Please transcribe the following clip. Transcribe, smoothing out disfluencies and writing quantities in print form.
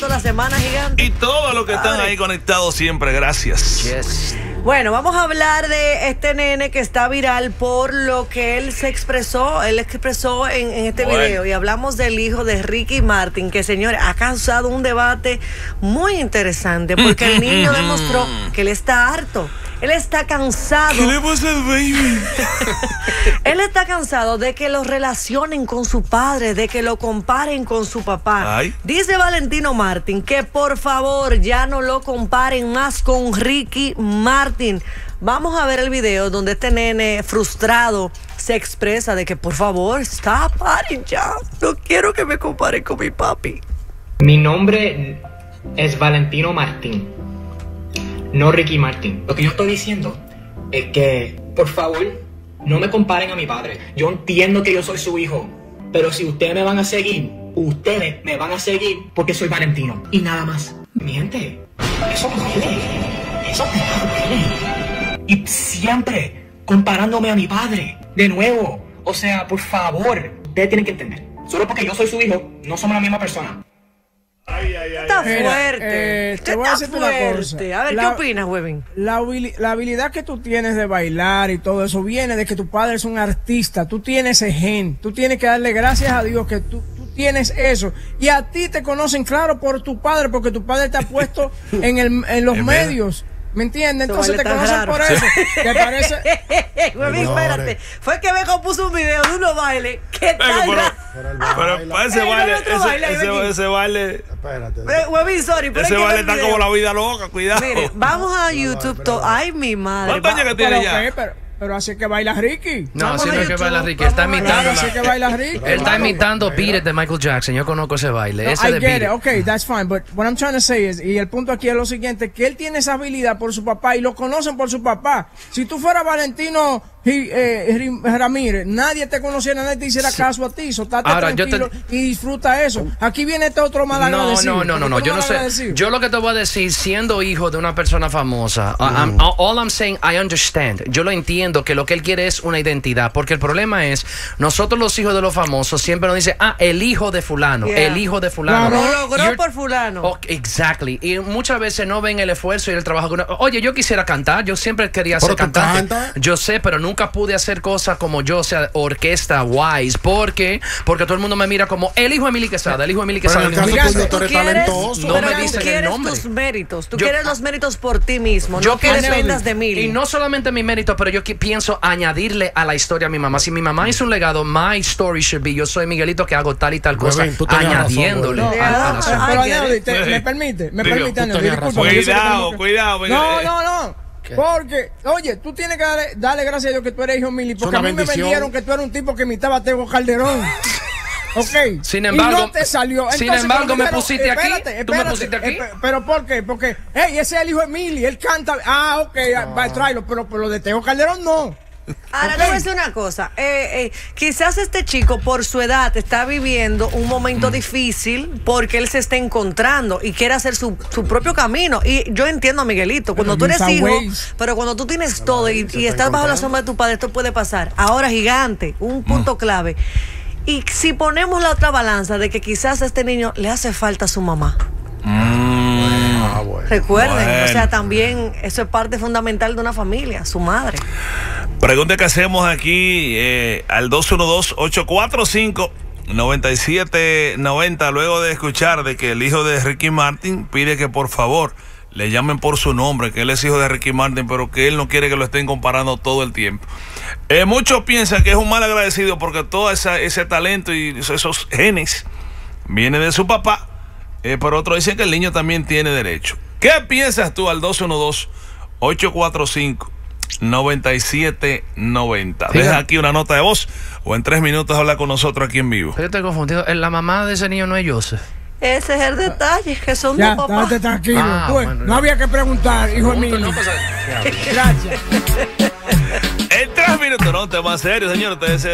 la semana, gigante. Y todos los que están ahí conectados siempre, gracias. Yes. Bueno, vamos a hablar de este nene que está viral por lo que él expresó en este video. Y hablamos del hijo de Ricky Martin, que, señores, ha causado un debate muy interesante porque el niño demostró que él está harto. Él está cansado. ¿Qué le pasa al baby? Él está cansado de que lo relacionen con su padre, de que lo comparen con su papá. Ay. Dice Valentino Martin que por favor ya no lo comparen más con Ricky Martin. Vamos a ver el video donde este nene frustrado se expresa de que por favor, stop, paren ya. No quiero que me comparen con mi papi. Mi nombre es Valentino Martin, no Ricky Martin. Lo que yo estoy diciendo es que, por favor, no me comparen a mi padre. Yo entiendo que yo soy su hijo, pero si ustedes me van a seguir porque soy Valentino y nada más. Mi gente, eso duele. Y siempre comparándome a mi padre, de nuevo. O sea, por favor, ustedes tienen que entender. Solo porque yo soy su hijo, no somos la misma persona. Está fuerte. Te voy a decirte una cosa. A ver, ¿qué opinas, Webin? La habilidad que tú tienes de bailar y todo eso viene de que tu padre es un artista. Tú tienes ese gen. Tú tienes que darle gracias a Dios que tú tienes eso. Y a ti te conocen, claro, por tu padre, porque tu padre te ha puesto en los medios. ¿Me entiendes? Entonces te conocen raro. por eso. ¿Te parece? Webin, espérate. Fue que Beco puso un video de unos bailes. ¿Qué tal? Pero para ese baile, Espérate. Webin, sorry. Pero ese es que baile el está video- como la vida loca, cuidado. Mire, vamos a YouTube. Ay, mi madre. ¿Cuántos años que tiene ya? Pero así es que baila Ricky. No, Vamos así a no es que YouTube, baila Ricky. vamos Está a imitando. Claro, así es que baila Ricky. Él está imitando Beat It de Michael Jackson. Yo conozco ese baile. No, Ese I de get Beat it. It. Okay, that's fine. But what I'm trying to say is, y el punto aquí es lo siguiente, que él tiene esa habilidad por su papá y lo conocen por su papá. Si tú fueras Valentino Ramírez, nadie te conociera, nadie te hiciera caso a ti. So, estate Ahora, tranquilo y disfruta eso. Aquí viene este otro malagradecido. No. Yo no sé. Yo lo que te voy a decir, siendo hijo de una persona famosa, all I'm saying, I understand. Yo lo entiendo que lo que él quiere es una identidad. Porque el problema es, nosotros los hijos de los famosos siempre nos dicen, el hijo de fulano, el hijo de fulano. Lo logró por fulano. Exactly. Y muchas veces no ven el esfuerzo y el trabajo. Oye, yo quisiera cantar, yo siempre quería ser cantante. Yo sé, pero nunca pude hacer cosas como yo, o sea, orquesta, wise. ¿Por qué? Porque todo el mundo me mira como el hijo de Emily Quesada, el hijo de Emily Quesada. Pero en el caso tuyo, tú eres talentoso. No me tú dicen el quieres nombre. tus méritos. Tú quieres los méritos por ti mismo. No que dependas de Emily. Y no solamente mi mérito, pero yo pienso añadirle a la historia a mi mamá. Si mi mamá hizo un legado, my story should be, yo soy Miguelito que hago tal y tal cosa, añadiéndole a la Pero ¿me permite? ¿Me permite, Aneudi? Disculpa. Cuidado. No. Porque, oye, tú tienes que darle gracias a Dios que tú eres hijo de Mili, porque a mí me vendieron que tú eras un tipo que imitaba a Tego Calderón. Ok. Sin embargo, y no te salió. Entonces, sin embargo, me pero, pusiste aquí. espérate, Tú me pusiste aquí. Pero ¿por qué? Porque, hey, ese es el hijo de Mili, él canta. Ok, va a traerlo, pero lo de Tego Calderón no. Ahora, te voy a decir una cosa. Quizás este chico, por su edad, está viviendo un momento difícil porque él se está encontrando y quiere hacer su propio camino. Y yo entiendo a Miguelito, cuando tú eres hijo, pero cuando tú tienes todo y estás bajo la sombra de tu padre, esto puede pasar. Ahora, gigante, un punto clave. Y si ponemos la otra balanza de que quizás a este niño le hace falta a su mamá. Recuerden, o sea, también eso es parte fundamental de una familia, su madre. Pregunta que hacemos aquí al 212-845-9790, luego de escuchar de que el hijo de Ricky Martin pide que por favor le llamen por su nombre, que él es hijo de Ricky Martin, pero que él no quiere que lo estén comparando todo el tiempo. Muchos piensan que es un mal agradecido porque todo ese talento y esos genes viene de su papá, pero otros dicen que el niño también tiene derecho. ¿Qué piensas tú al 212-845-9790? Deja aquí una nota de voz o en 3 minutos habla con nosotros aquí en vivo. Yo estoy confundido. La mamá de ese niño no es Joseph. Ese es el detalle, que son Ya, dos papás. estate tranquilo. Bueno, no había que preguntar, hijo de Mili. Gracias. En 3 minutos, no, tema serio, señor. Ustedes